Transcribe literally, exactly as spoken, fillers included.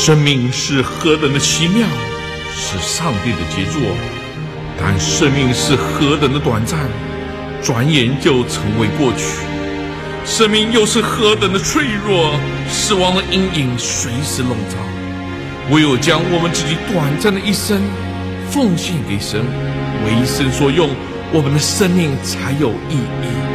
生命是何等的奇妙，是上帝的杰作，但生命是何等的短暂，转眼就成为过去。生命又是何等的脆弱，死亡的阴影随时笼罩。唯有将我们自己短暂的一生奉献给神，为神所用，我们的生命才有意义。